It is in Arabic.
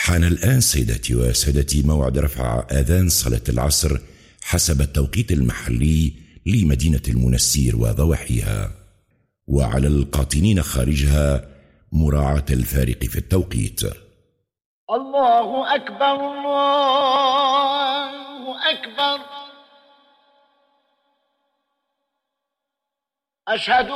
حان الآن سيداتي وسادتي موعد رفع آذان صلاة العصر حسب التوقيت المحلي لمدينة المنسير وضواحيها، وعلى القاطنين خارجها مراعاة الفارق في التوقيت. الله أكبر الله أكبر. أشهد